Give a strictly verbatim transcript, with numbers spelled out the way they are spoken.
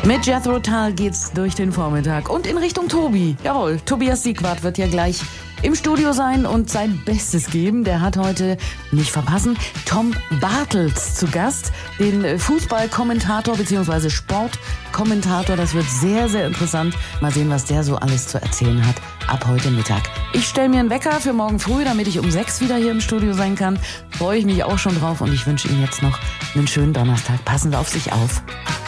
Mit Jethro Tull geht's durch den Vormittag und in Richtung Tobi. Jawohl, Tobias Siegwart wird ja gleich im Studio sein und sein Bestes geben. Der hat heute, nicht verpassen, Tom Bartels zu Gast, den Fußballkommentator bzw. Sportkommentator. Das wird sehr, sehr interessant. Mal sehen, was der so alles zu erzählen hat ab heute Mittag. Ich stelle mir einen Wecker für morgen früh, damit ich um sechs wieder hier im Studio sein kann. Freue ich mich auch schon drauf und ich wünsche Ihnen jetzt noch einen schönen Donnerstag. Passen Sie auf sich auf.